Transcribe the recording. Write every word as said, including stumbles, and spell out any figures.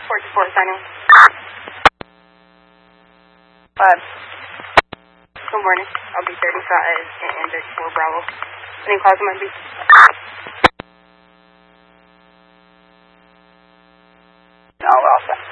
four two four, signing. Five. Good morning. I'll be thirty-five and thirty-four Bravo. Any calls on my beat? No, we're all set.